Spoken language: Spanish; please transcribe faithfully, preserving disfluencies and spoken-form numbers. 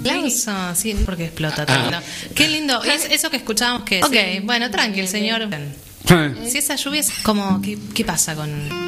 Aplauso, sí, porque explota todo. Ah. Qué lindo. Es eso que escuchábamos que. Ok. Sí, bueno, tranqui, el señor. Si esa lluvia es como. ¿Qué, qué pasa con.?